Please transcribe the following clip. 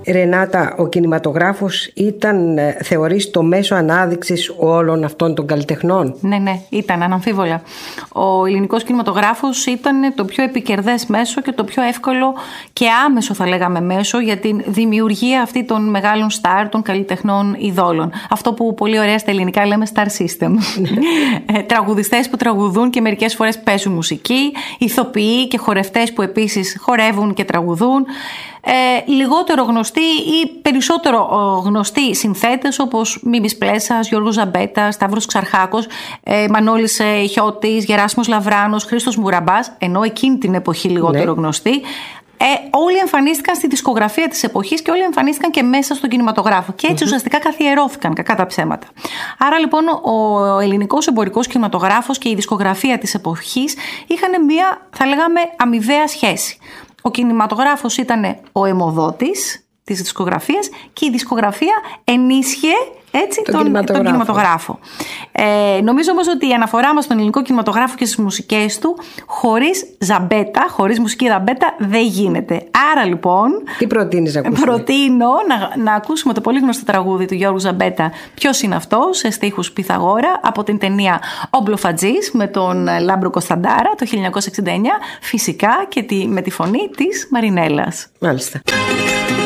Ρενάτα, ο κινηματογράφος ήταν, θεωρείς, το μέσο ανάδειξης όλων αυτών των καλλιτεχνών? Ναι, ήταν αναμφίβολα. Ο ελληνικός κινηματογράφος ήταν το πιο επικερδές μέσο και το πιο εύκολο και άμεσο, θα λέγαμε, μέσο για την δημιουργία αυτή των μεγάλων στάρ, των καλλιτεχνών ειδόλων. Αυτό που πολύ ωραία στα ελληνικά λέμε star system. Τραγουδιστές που τραγουδούν και μερικές φορές παίζουν μουσική, ηθοποιοί και χορευτές που επίσης χορεύουν και τραγουδούν. Λιγότερο γνωστοί ή περισσότερο γνωστοί συνθέτες όπως Μίμης Πλέσας, Γιώργος Ζαμπέτας, Σταύρος Ξαρχάκος, Μανώλης Χιώτης, Γεράσιμος Λαβράνος, Χρήστος Μουραμπάς, ενώ εκείνη την εποχή λιγότερο γνωστοί. Όλοι εμφανίστηκαν στη δισκογραφία της εποχής και όλοι εμφανίστηκαν και μέσα στον κινηματογράφο. Και έτσι ουσιαστικά καθιερώθηκαν, κακά τα ψέματα. Άρα λοιπόν ο ελληνικός εμπορικός κινηματογράφος και η δισκογραφία της εποχής είχαν μία, θα λέγαμε, αμοιβαία σχέση. Ο κινηματογράφος ήταν ο αιμοδότης της δισκογραφίας και η δισκογραφία ενίσχυε τον κινηματογράφο. Νομίζω όμως ότι η αναφορά μας στον ελληνικό κινηματογράφο και στις μουσικές του χωρίς Ζαμπέτα, χωρίς μουσική Ζαμπέτα δεν γίνεται. Άρα λοιπόν, τι προτείνεις να ακούσουμε? Προτείνω να ακούσουμε το πολύ γνωστό τραγούδι του Γιώργου Ζαμπέτα, «Ποιος είναι αυτός», σε στίχους Πυθαγόρα, από την ταινία «Ο Μπλοφατζής» με τον Λάμπρο Κωνσταντάρα το 1969, φυσικά και με τη φωνή της Μαρινέλας. Μάλιστα.